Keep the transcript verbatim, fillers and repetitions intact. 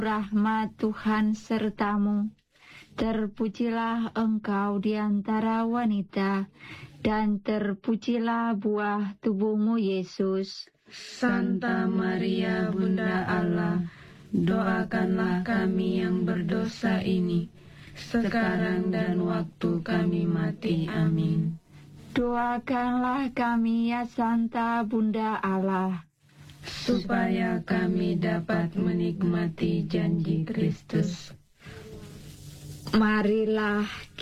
rahmat Tuhan sertamu. Terpujilah engkau di antara wanita, dan terpujilah buah tubuhmu, Yesus. Santa Maria, Bunda Allah, doakanlah kami yang berdosa ini, sekarang dan waktu kami mati. Amin. Doakanlah kami, ya Santa Bunda Allah, supaya kami dapat menikmati janji Kristus. Marilah